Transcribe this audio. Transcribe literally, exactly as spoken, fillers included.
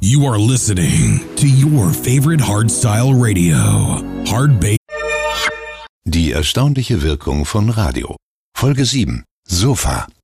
You are listening to your favorite hardstyle radio. Hard Bass. Die erstaunliche Wirkung von Radio. Folge sieben. Sofa.